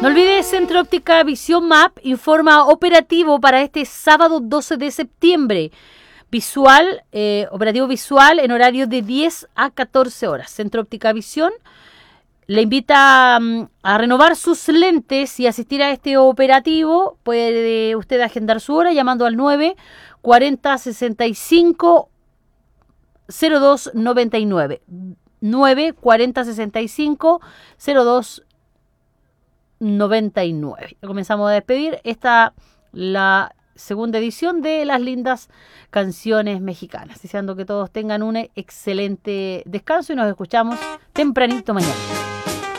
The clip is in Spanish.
No olvides, Centro Óptica Visión Map informa operativo para este sábado 12 de septiembre. Operativo visual en horario de 10 a 14 horas. Centro Óptica Visión le invita a renovar sus lentes y asistir a este operativo. Puede usted agendar su hora llamando al 9 40 65 02 99. 9 40 65 02 99. Comenzamos a despedir la segunda edición de las lindas canciones mexicanas, deseando que todos tengan un excelente descanso y nos escuchamos tempranito mañana.